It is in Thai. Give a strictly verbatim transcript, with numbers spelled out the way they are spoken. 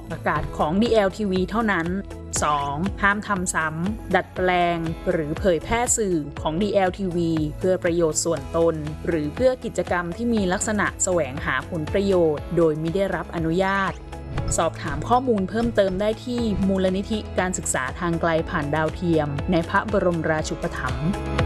อากาศของ ดี แอล ที วี เท่านั้น สอง ห้ามทำซ้ำดัดแปลงหรือเผยแพร่สื่อของ ดี แอล ที วี เพื่อประโยชน์ส่วนตนหรือเพื่อกิจกรรมที่มีลักษณะแสวงหาผลประโยชน์โดยมิได้รับอนุญาตสอบถามข้อมูลเพิ่มเติมได้ที่มูลนิธิการศึกษาทางไกลผ่านดาวเทียมในพระบรมราชูปถัมภ์